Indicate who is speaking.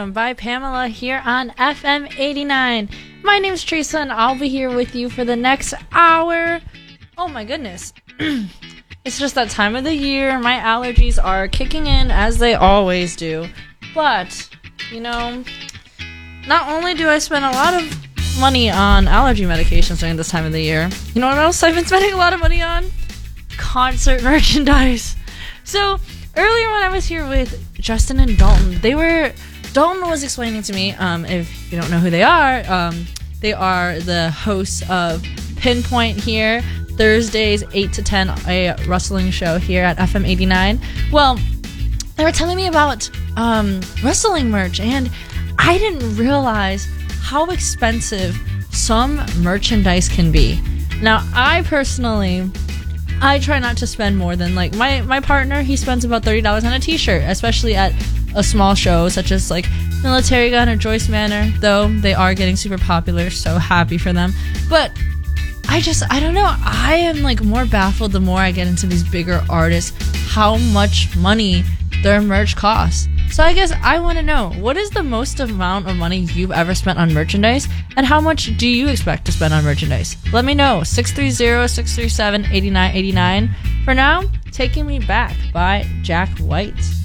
Speaker 1: Random by Pamela here on FM 89. My name's Teresa and I'll be here with you for the next hour. Oh my goodness. It's just that time of the year. My allergies are kicking in as they always do. But, not only do I spend a lot of money on allergy medications during this time of the year, you know what else I've been spending a lot of money on? Concert merchandise. So, earlier when I was here with Justin and Dalton, Dalton was explaining to me, if you don't know who they are the hosts of Pinpoint here, Thursdays 8 to 10, a wrestling show here at FM 89. Well, they were telling me about wrestling merch, and I didn't realize how expensive some merchandise can be. Now, I try not to spend more than, my partner, he spends about $30 on a t-shirt, especially at a small show such as Military Gun or Joyce Manor, though they are getting super popular, so happy for them. But I don't know, I am more baffled the more I get into these bigger artists, how much money their merch costs. So I guess I want to know, what is the most amount of money you've ever spent on merchandise, and how much do you expect to spend on merchandise? Let me know. 630-637-8989. For now, Taking Me Back by Jack White.